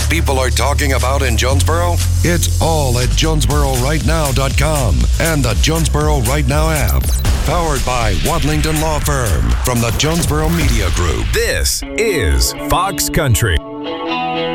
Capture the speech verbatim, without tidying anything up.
people are talking about in Jonesboro? It's all at jonesboro right now dot com and the Jonesboro Right Now app. Powered by Wadlington Law Firm from the Jonesboro Media Group. This is Fox Country.